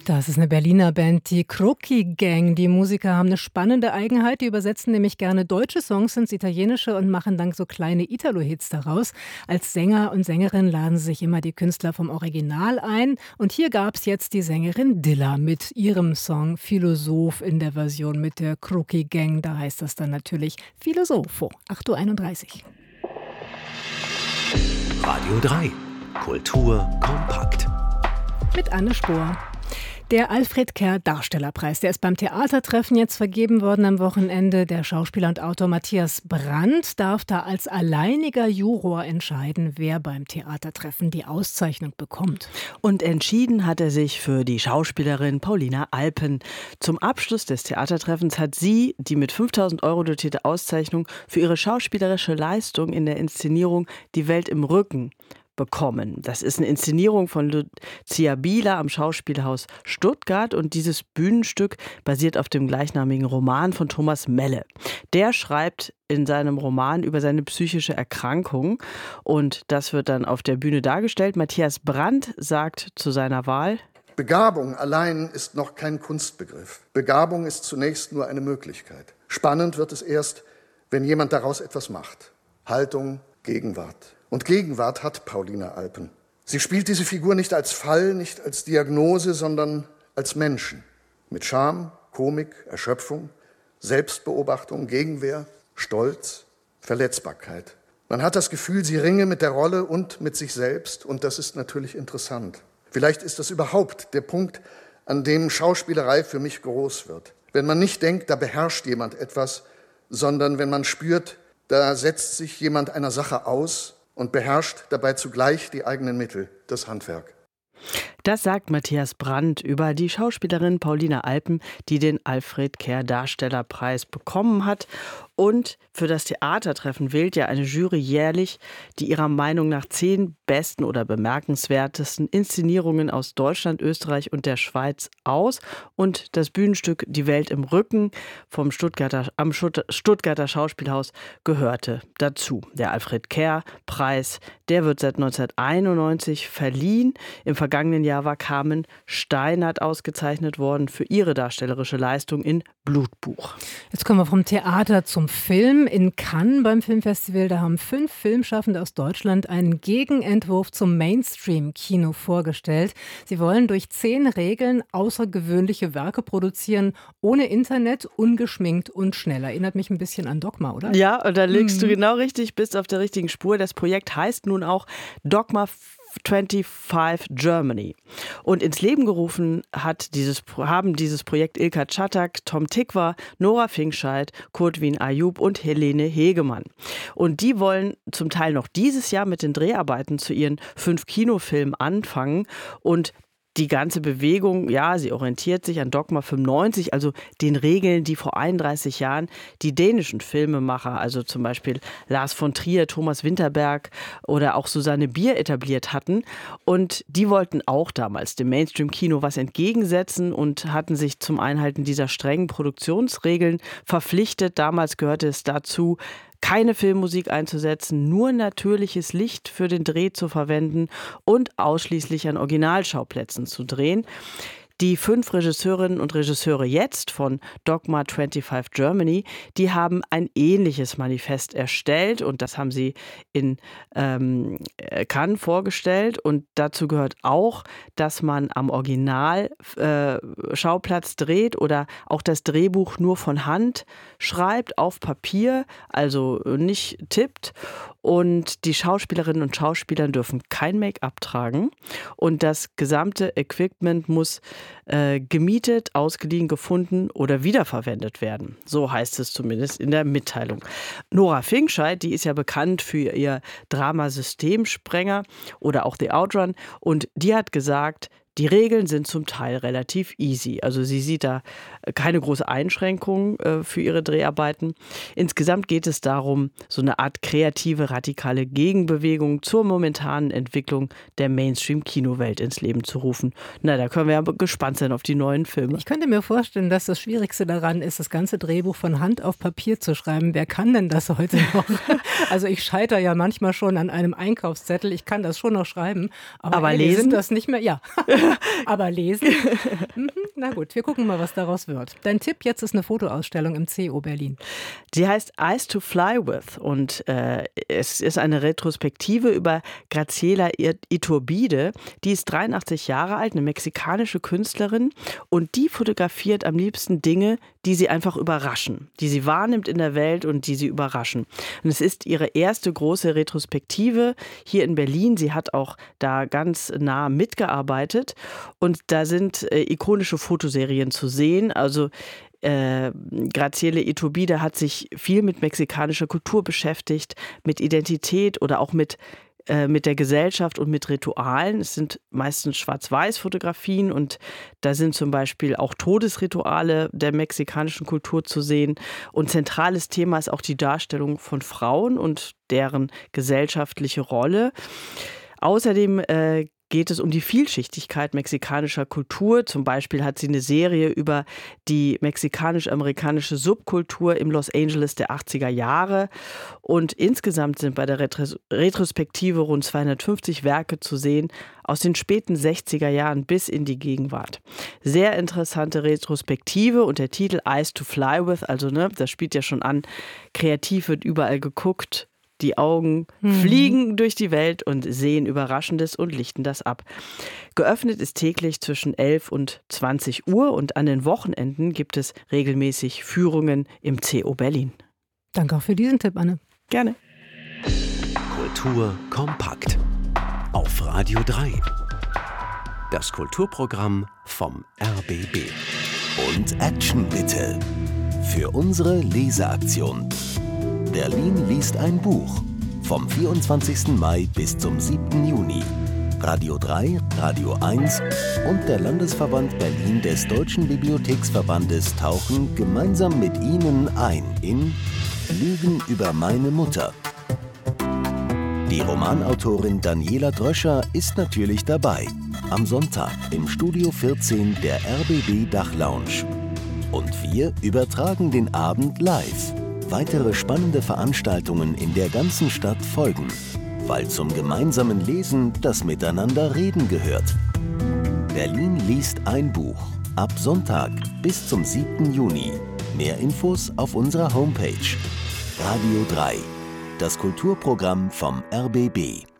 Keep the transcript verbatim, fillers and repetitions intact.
Das ist eine Berliner Band, die Crookie Gang. Die Musiker haben eine spannende Eigenheit. Die übersetzen nämlich gerne deutsche Songs ins Italienische und machen dann so kleine Italo-Hits daraus. Als Sänger und Sängerin laden sie sich immer die Künstler vom Original ein. Und hier gab es jetzt die Sängerin Dilla mit ihrem Song Philosoph in der Version mit der Crookie Gang. Da heißt das dann natürlich Philosopho. acht Uhr einunddreißig. Radio drei. Kultur kompakt. Mit Anne Spohr. Der Alfred Kerr Darstellerpreis, der ist beim Theatertreffen jetzt vergeben worden am Wochenende. Der Schauspieler und Autor Matthias Brandt darf da als alleiniger Juror entscheiden, wer beim Theatertreffen die Auszeichnung bekommt. Und entschieden hat er sich für die Schauspielerin Paulina Alpen. Zum Abschluss des Theatertreffens hat sie die mit fünftausend Euro dotierte Auszeichnung für ihre schauspielerische Leistung in der Inszenierung Die Welt im Rücken bekommen. Das ist eine Inszenierung von Lucia Bieler am Schauspielhaus Stuttgart und dieses Bühnenstück basiert auf dem gleichnamigen Roman von Thomas Melle. Der schreibt in seinem Roman über seine psychische Erkrankung und das wird dann auf der Bühne dargestellt. Matthias Brandt sagt zu seiner Wahl: Begabung allein ist noch kein Kunstbegriff. Begabung ist zunächst nur eine Möglichkeit. Spannend wird es erst, wenn jemand daraus etwas macht. Haltung, Gegenwart. Und Gegenwart hat Paulina Alpen. Sie spielt diese Figur nicht als Fall, nicht als Diagnose, sondern als Menschen. Mit Scham, Komik, Erschöpfung, Selbstbeobachtung, Gegenwehr, Stolz, Verletzbarkeit. Man hat das Gefühl, sie ringe mit der Rolle und mit sich selbst. Und das ist natürlich interessant. Vielleicht ist das überhaupt der Punkt, an dem Schauspielerei für mich groß wird. Wenn man nicht denkt, da beherrscht jemand etwas, sondern wenn man spürt, da setzt sich jemand einer Sache aus und beherrscht dabei zugleich die eigenen Mittel, das Handwerk. Das sagt Matthias Brandt über die Schauspielerin Paulina Alpen, die den Alfred Kerr Darstellerpreis bekommen hat. Und für das Theatertreffen wählt ja eine Jury jährlich die ihrer Meinung nach zehn besten oder bemerkenswertesten Inszenierungen aus Deutschland, Österreich und der Schweiz aus. Und das Bühnenstück Die Welt im Rücken vom Stuttgarter, am Stuttgarter Schauspielhaus gehörte dazu. Der Alfred Kerr Preis, der wird seit neunzehnhunderteinundneunzig verliehen. Im vergangenen Jahr war Carmen Steinert ausgezeichnet worden für ihre darstellerische Leistung in Blutbuch. Jetzt kommen wir vom Theater zum Film. In Cannes beim Filmfestival, da haben fünf Filmschaffende aus Deutschland einen Gegenentwurf zum Mainstream-Kino vorgestellt. Sie wollen durch zehn Regeln außergewöhnliche Werke produzieren, ohne Internet, ungeschminkt und schnell. Erinnert mich ein bisschen an Dogma, oder? Ja, und da liegst mhm. du genau richtig, bist auf der richtigen Spur. Das Projekt heißt nun auch Dogma fünfundzwanzig Germany. Und ins Leben gerufen hat dieses, haben dieses Projekt Ilka Czatak, Tom Tykwer, Nora Finkscheid, Kurt Wien-Ayub und Helene Hegemann. Und die wollen zum Teil noch dieses Jahr mit den Dreharbeiten zu ihren fünf Kinofilmen anfangen und die ganze Bewegung, ja, sie orientiert sich an Dogma fünfundneunzig, also den Regeln, die vor einunddreißig Jahren die dänischen Filmemacher, also zum Beispiel Lars von Trier, Thomas Winterberg oder auch Susanne Bier etabliert hatten. Und die wollten auch damals dem Mainstream-Kino was entgegensetzen und hatten sich zum Einhalten dieser strengen Produktionsregeln verpflichtet. Damals gehörte es dazu, keine Filmmusik einzusetzen, nur natürliches Licht für den Dreh zu verwenden und ausschließlich an Originalschauplätzen zu drehen. Die fünf Regisseurinnen und Regisseure jetzt von Dogma fünfundzwanzig Germany, die haben ein ähnliches Manifest erstellt und das haben sie in ähm, Cannes vorgestellt. Und dazu gehört auch, dass man am Originalschauplatz äh, dreht oder auch das Drehbuch nur von Hand schreibt, auf Papier, also nicht tippt. Und die Schauspielerinnen und Schauspieler dürfen kein Make-up tragen. Und das gesamte Equipment muss äh, gemietet, ausgeliehen, gefunden oder wiederverwendet werden. So heißt es zumindest in der Mitteilung. Nora Finkscheid, die ist ja bekannt für ihr Drama Systemsprenger oder auch The Outrun. Und die hat gesagt, die Regeln sind zum Teil relativ easy. Also sie sieht da keine große Einschränkung äh, für ihre Dreharbeiten. Insgesamt geht es darum, so eine Art kreative, radikale Gegenbewegung zur momentanen Entwicklung der Mainstream-Kinowelt ins Leben zu rufen. Na, da können wir ja gespannt sein auf die neuen Filme. Ich könnte mir vorstellen, dass das Schwierigste daran ist, das ganze Drehbuch von Hand auf Papier zu schreiben. Wer kann denn das heute noch? Also ich scheitere ja manchmal schon an einem Einkaufszettel. Ich kann das schon noch schreiben, aber, aber ey, lesen sind das nicht mehr. Ja. Aber lesen? Mhm, na gut, wir gucken mal, was daraus wird. Dein Tipp jetzt ist eine Fotoausstellung im C O Berlin. Sie heißt Eyes to Fly With und äh, es ist eine Retrospektive über Graziela Iturbide. Die ist dreiundachtzig Jahre alt, eine mexikanische Künstlerin und die fotografiert am liebsten Dinge, die sie einfach überraschen, die sie wahrnimmt in der Welt und die sie überraschen. Und es ist ihre erste große Retrospektive hier in Berlin. Sie hat auch da ganz nah mitgearbeitet und da sind äh, ikonische Fotoserien zu sehen. Also Äh, Graziela Iturbide hat sich viel mit mexikanischer Kultur beschäftigt, mit Identität oder auch mit, äh, mit der Gesellschaft und mit Ritualen. Es sind meistens Schwarz-Weiß-Fotografien und da sind zum Beispiel auch Todesrituale der mexikanischen Kultur zu sehen. Und zentrales Thema ist auch die Darstellung von Frauen und deren gesellschaftliche Rolle. Außerdem äh, geht es um die Vielschichtigkeit mexikanischer Kultur. Zum Beispiel hat sie eine Serie über die mexikanisch-amerikanische Subkultur im Los Angeles der achtziger Jahre. Und insgesamt sind bei der Retros- Retrospektive rund zweihundertfünfzig Werke zu sehen, aus den späten sechziger Jahren bis in die Gegenwart. Sehr interessante Retrospektive und der Titel Eyes to Fly With, also ne, das spielt ja schon an, kreativ wird überall geguckt. Die Augen mhm. fliegen durch die Welt und sehen Überraschendes und lichten das ab. Geöffnet ist täglich zwischen elf und zwanzig Uhr und an den Wochenenden gibt es regelmäßig Führungen im C O Berlin. Danke auch für diesen Tipp, Anne. Gerne. Kultur kompakt. Auf Radio drei. Das Kulturprogramm vom R B B. Und Action bitte. Für unsere Leseaktion. Berlin liest ein Buch. Vom vierundzwanzigsten Mai bis zum siebten Juni. Radio drei, Radio eins und der Landesverband Berlin des Deutschen Bibliotheksverbandes tauchen gemeinsam mit Ihnen ein in Lügen über meine Mutter. Die Romanautorin Daniela Dröscher ist natürlich dabei. Am Sonntag im Studio vierzehn der R B B Dachlounge. Und wir übertragen den Abend live. Weitere spannende Veranstaltungen in der ganzen Stadt folgen, weil zum gemeinsamen Lesen das Miteinanderreden gehört. Berlin liest ein Buch. Ab Sonntag bis zum siebten Juni. Mehr Infos auf unserer Homepage. Radio drei. Das Kulturprogramm vom R B B.